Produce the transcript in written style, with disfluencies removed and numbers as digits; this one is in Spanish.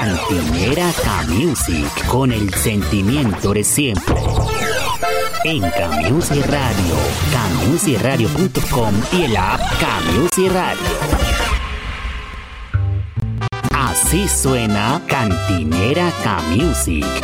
Cantinera K-Music, con el sentimiento de siempre. En K-Music Radio, kmusicradio.com y el app K-Music Radio. Así suena Cantinera K-Music